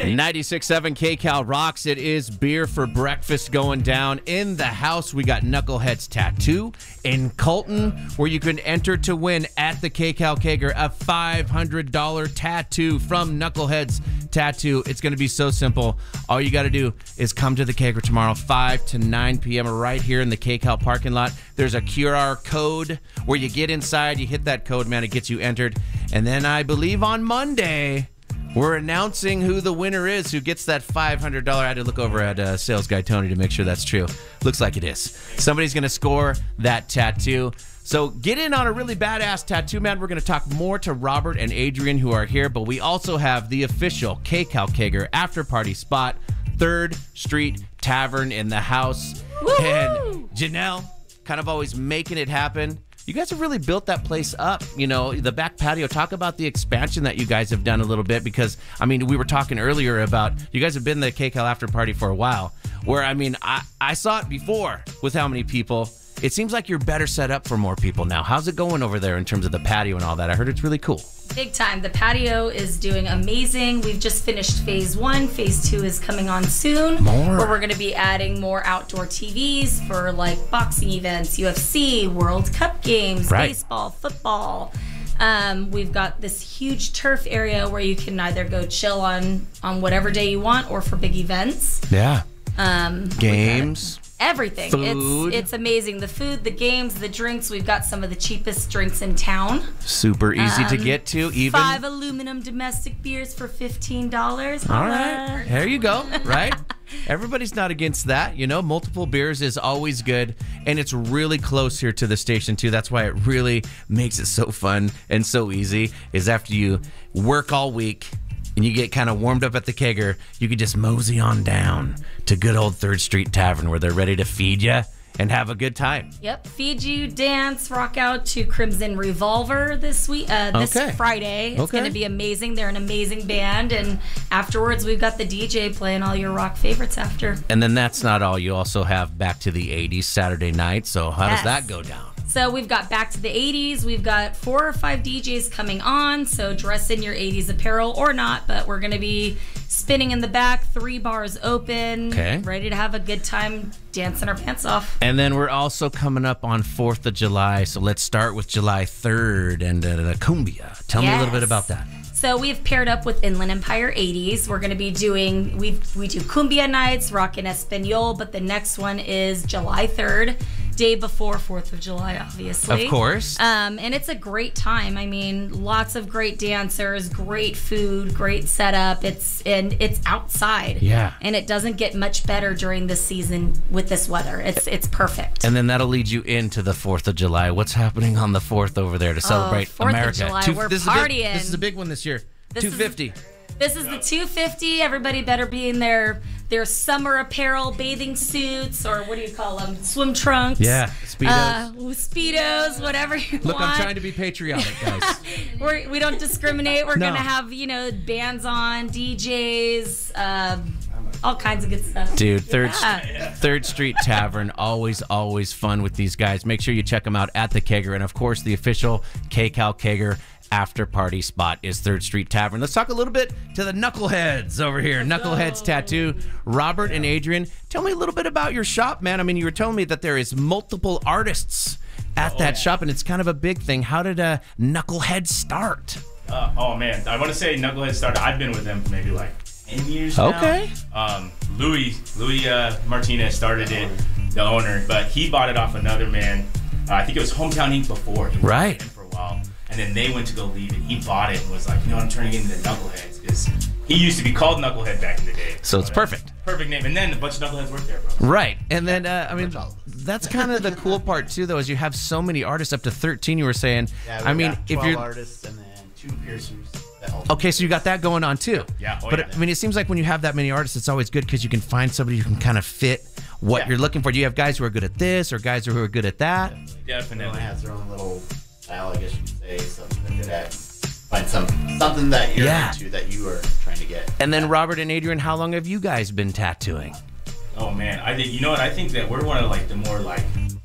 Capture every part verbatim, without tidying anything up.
Friday. ninety-six point seven K-Cal rocks. It is beer for breakfast going down. In the house, we got Knuckleheads Tattoo in Colton, where you can enter to win at the K-Cal Kegger a five hundred dollars tattoo from Knuckleheads Tattoo. It's going to be so simple. All you got to do is come to the Kegger tomorrow, five to nine p.m. right here in the K-Cal parking lot. There's a Q R code where you get inside, you hit that code, man, it gets you entered. And then I believe on Monday, we're announcing who the winner is, who gets that five hundred dollars. I had to look over at uh, sales guy Tony to make sure that's true. Looks like it is. Somebody's going to score that tattoo. So get in on a really badass tattoo, man. We're going to talk more to Robert and Adrian, who are here, but we also have the official K-Cal Kegger after party spot, third Street Tavern in the house. Woo-hoo! And Janelle, kind of always making it happen. You guys have really built that place up, you know, the back patio. Talk about the expansion that you guys have done a little bit, because, I mean, we were talking earlier about, you guys have been the K-Cal after party for a while, where, I mean, I, I saw it before with how many people. It seems like you're better set up for more people now. How's it going over there in terms of the patio and all that? I heard it's really cool. Big time. The patio is doing amazing. We've just finished phase one. Phase two is coming on soon. More. Where we're going to be adding more outdoor T Vs for like boxing events, U F C, World Cup games, right. baseball, football. Um, we've got this huge turf area where you can either go chill on, on whatever day you want or for big events. Yeah. Um, Games. Everything. Food. It's it's amazing. The food, the games, the drinks. We've got some of the cheapest drinks in town. Super easy um, to get to. Even five aluminum domestic beers for fifteen dollars. All right. There you go. Right? Everybody's not against that. You know, multiple beers is always good. And it's really close here to the station, too. That's why it really makes it so fun and so easy, is after you work all week and you get kind of warmed up at the Kegger, you can just mosey on down to good old third Street Tavern, where they're ready to feed you and have a good time. Yep. Feed you, dance, rock out to Crimson Revolver this week, uh, this okay. Friday. It's okay. going to be amazing. They're an amazing band. And afterwards, we've got the D J playing all your rock favorites after. And then that's not all. You also have Back to the eighties Saturday night. So how yes. does that go down? So we've got Back to the eighties. We've got four or five D Js coming on. So dress in your eighties apparel or not, but we're going to be spinning in the back, three bars open, okay. ready to have a good time dancing our pants off. And then we're also coming up on fourth of July. So let's start with July third and uh, the Cumbia. Tell yes. me a little bit about that. So we've paired up with Inland Empire eighties. We're going to be doing, we we do Cumbia nights, Rock en Espanol, but the next one is July third. Day before fourth of July, obviously. Of course. Um, and it's a great time. I mean, lots of great dancers, great food, great setup. It's and it's outside. Yeah. And it doesn't get much better during this season with this weather. It's it's perfect. And then that'll lead you into the fourth of July. What's happening on the fourth over there to celebrate oh, fourth America? Of July, Two, we're this partying. Is a big, this is a big one this year. This two fifty. Is, this is the two fifty. Everybody better be in their their summer apparel, bathing suits, or what do you call them? Swim trunks. Yeah, Speedos. Uh, Speedos, whatever you Look, want. I'm trying to be patriotic, guys. We're, we don't discriminate. We're No. going to have, you know, bands on, D Js, uh, all kinds of good stuff. Dude, third, Yeah. third Street Tavern, always, always fun with these guys. Make sure you check them out at the Kegger. And, of course, the official K-Cal Kegger after party spot is third Street Tavern. Let's talk a little bit to the Knuckleheads over here. Knuckleheads Tattoo. Robert and Adrian, tell me a little bit about your shop, man. I mean, you were telling me that there is multiple artists at oh, that yeah. shop, and it's kind of a big thing. How did uh, Knucklehead start? Uh, oh, man. I want to say Knucklehead started. I've been with them for maybe like ten years now. Okay. Um, Louis, Louis uh, Martinez started it, the owner, but he bought it off another man. Uh, I think it was Hometown Incorporated before. He Right. was in for a while. And then they went to go leave it. He bought it and was like, you know what, I'm turning it into Knuckleheads. Because he used to be called Knucklehead back in the day. So it's But, uh, perfect. Perfect name. And then a bunch of Knuckleheads worked there, bro. Right. And then, uh, I mean, that's kind of the cool part, too, though, is you have so many artists, up to thirteen, you were saying. Yeah, I mean, got if twelve you're. artists and then two piercers. That help. Okay, so you got that going on, too. Yeah. Oh, But, yeah. I mean, it seems like when you have that many artists, it's always good because you can find somebody who can kind of fit what Yeah. you're looking for. Do you have guys who are good at this or guys who are good at that? Definitely. Everyone has their own little style, I guess you could say, something they're good at. Find some something that you're Yeah. into that you are trying to get. And then, Robert and Adrian, how long have you guys been tattooing? Oh man, I think you know what? I think that we're one of like the more like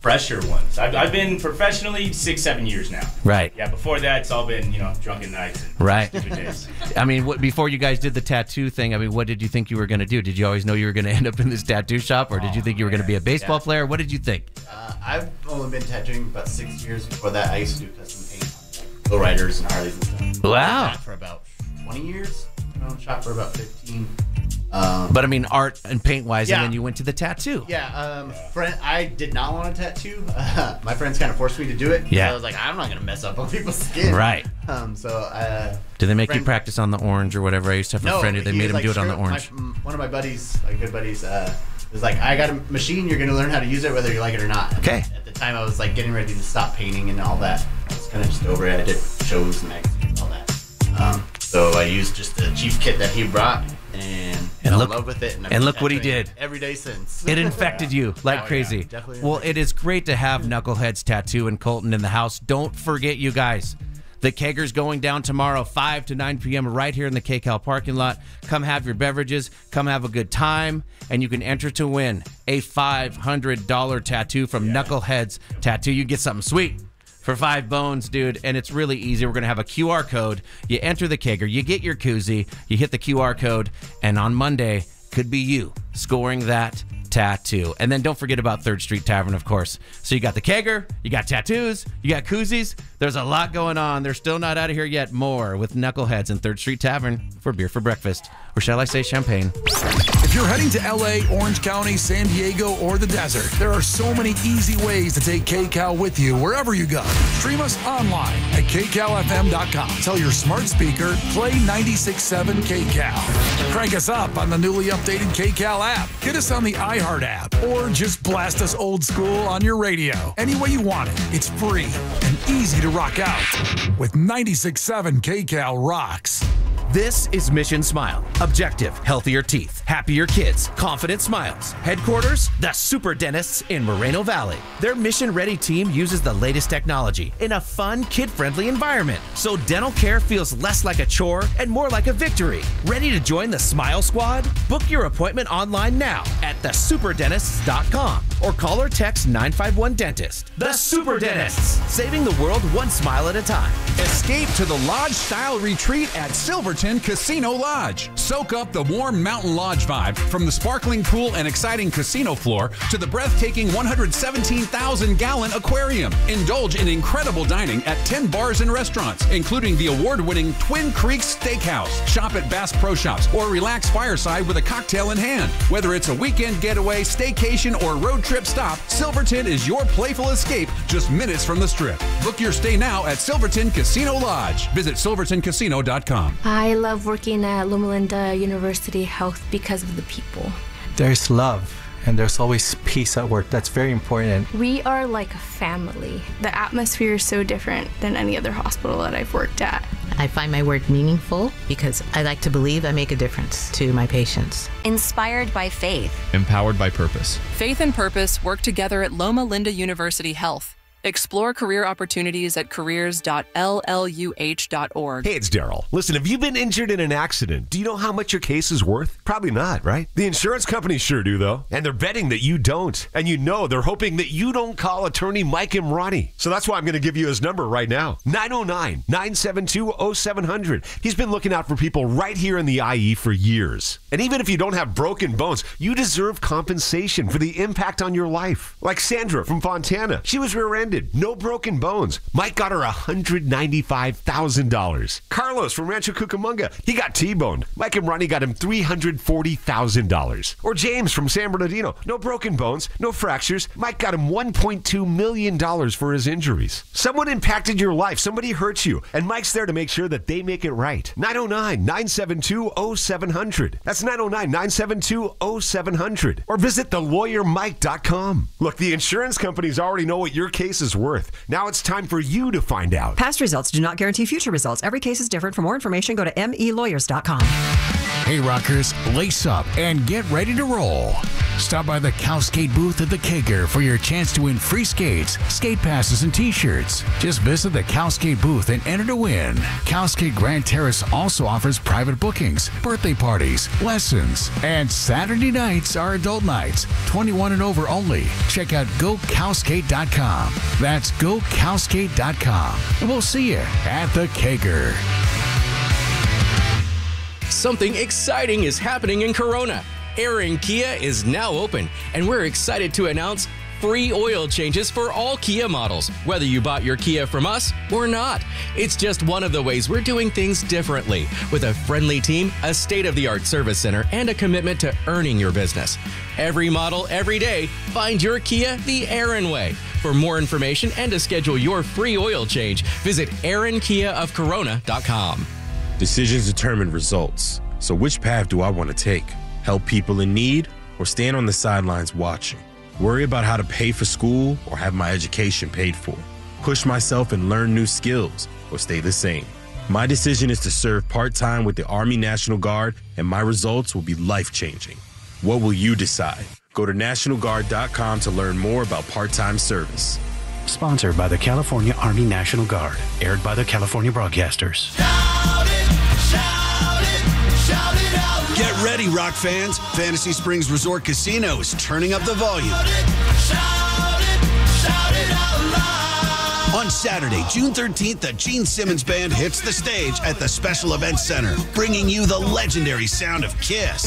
fresher ones. I've, I've been professionally six, seven years now. Right. Yeah, before that, it's all been, you know, drunken nights and Right. stupid days. I mean, what, before you guys did the tattoo thing, I mean, what did you think you were going to do? Did you always know you were going to end up in this tattoo shop, or did you think you were going to be a baseball Yeah. player? What did you think? Uh, I've only been tattooing about six years. Before that, I used to do custom paint on like lowriders and Harleys and stuff. Wow. I did that for about twenty years. I owned a shop for about fifteen. Um, But I mean, art and paint wise, Yeah. and then you went to the tattoo. yeah, um, friend, I did not want a tattoo. Uh, my friends kind of forced me to do it. Yeah. I was like, I'm not gonna mess up on people's skin. Right. Um, so uh, Did they make you friend- practice on the orange or whatever? I used to have a No, friend who they he made was him like, do it on the screw- orange. My, m- one of my buddies, like good buddies, uh, was like, I got a machine. You're gonna learn how to use it, whether you like it or not. And Okay. At the time, I was like getting ready to stop painting and all that. I was kind of just over it. I did shows, magazines, all that. Um, so I used just the cheap kit that he brought and, And fell look- in love with it. And, I've and been look what he tattooing did. every day since. It infected you like Oh, yeah, crazy. definitely Well, infected. it is great to have Knuckleheads Tattoo and Colton in the house. Don't forget, you guys, the Keger's going down tomorrow, five to nine p.m. right here in the K Cal parking lot. Come have your beverages. Come have a good time. And you can enter to win a five hundred dollars tattoo from Knuckleheads Tattoo. You get something sweet for five bones, dude. And it's really easy. We're going to have a Q R code. You enter the Keger. You get your koozie. You hit the Q R code. And on Monday, could be you scoring that tattoo. And then don't forget about Third Street Tavern, of course. So you got the Keger, you got tattoos, you got koozies. There's a lot going on. They're still not out of here yet. More with Knuckleheads and Third Street Tavern for beer for breakfast. Or shall I say champagne? If you're heading to L A, Orange County, San Diego, or the desert, there are so many easy ways to take K Cal with you wherever you go. Stream us online at K Cal F M dot com. Tell your smart speaker, play ninety-six point seven K Cal. Crank us up on the newly updated K Cal app. Get us on the iHeart app, or just blast us old school on your radio. Any way you want it, it's free and easy to rock out. With ninety-six point seven K Cal rocks. This is Mission Smile. Objective, healthier teeth, happier kids, confident smiles. Headquarters, the Super Dentists in Moreno Valley. Their mission-ready team uses the latest technology in a fun, kid-friendly environment, so dental care feels less like a chore and more like a victory. Ready to join the Smile Squad? Book your appointment online now at the super dentists dot com or call or text nine five one dentist. The Super Dentists, saving the world one smile at a time. Escape to the lodge-style retreat at Silverton Casino Lodge. Soak up the warm mountain lodge vibe from the sparkling pool and exciting casino floor to the breathtaking one hundred seventeen thousand gallon aquarium. Indulge in incredible dining at ten bars and restaurants, including the award-winning Twin Creeks Steakhouse. Shop at Bass Pro Shops or relax fireside with a cocktail in hand. Whether it's a weekend getaway, staycation, or road trip stop, Silverton is your playful escape just minutes from the Strip. Book your stay now at Silverton Casino Lodge. Visit silverton casino dot com. I love working at Loma Linda University Health because of the people. There's love and there's always peace at work. That's very important. We are like a family. The atmosphere is so different than any other hospital that I've worked at. I find my work meaningful because I like to believe I make a difference to my patients. Inspired by faith. Empowered by purpose. Faith and purpose work together at Loma Linda University Health. Explore career opportunities at careers dot l l u h dot org. Hey, it's Daryl. Listen, have you been injured in an accident? Do you know how much your case is worth? Probably not, right? The insurance companies sure do, though. And they're betting that you don't. And you know they're hoping that you don't call attorney Mike Imrani. So that's why I'm going to give you his number right now. nine oh nine, nine seven two, oh seven hundred. He's been looking out for people right here in the I E for years. And even if you don't have broken bones, you deserve compensation for the impact on your life. Like Sandra from Fontana. She was rear-ended. No broken bones. Mike got her one hundred ninety-five thousand dollars. Carlos from Rancho Cucamonga, he got T-boned. Mike and Ronnie got him three hundred forty thousand dollars. Or James from San Bernardino, no broken bones, no fractures. Mike got him one point two million dollars for his injuries. Someone impacted your life. Somebody hurt you. And Mike's there to make sure that they make it right. nine oh nine, nine seven two, oh seven hundred. That's nine oh nine, nine seven two, oh seven hundred. Or visit the lawyer mike dot com. Look, the insurance companies already know what your case is worth. Now it's time for you to find out. Past results do not guarantee future results. Every case is different. For more information, go to m e lawyers dot com. Hey rockers, lace up and get ready to roll. Stop by the CalSkate booth at the Kager for your chance to win free skates, skate passes, and t-shirts. Just visit the CalSkate booth and enter to win. CalSkate Grand Terrace also offers private bookings, birthday parties, lessons, and Saturday nights are adult nights, twenty-one and over only. Check out go cal skate dot com. That's go cal skate dot com. And we'll see you at the Kager. Something exciting is happening in Corona. Aaron Kia is now open, and we're excited to announce free oil changes for all Kia models, whether you bought your Kia from us or not. It's just one of the ways we're doing things differently, with a friendly team, a state-of-the-art service center, and a commitment to earning your business. Every model, every day, find your Kia the Aaron way. For more information and to schedule your free oil change, visit aaron kia of corona dot com. Decisions determine results. So which path do I want to take? Help people in need or stand on the sidelines watching? Worry about how to pay for school or have my education paid for? Push myself and learn new skills or stay the same? My decision is to serve part-time with the Army National Guard, and my results will be life-changing. What will you decide? Go to national guard dot com to learn more about part-time service. Sponsored by the California Army National Guard. Aired by the California Broadcasters. Get ready, Rock fans. Fantasy Springs Resort Casino is turning up the volume. On Saturday, June thirteenth, the Gene Simmons Band hits the stage at the Special Events Center, bringing you the legendary sound of Kiss.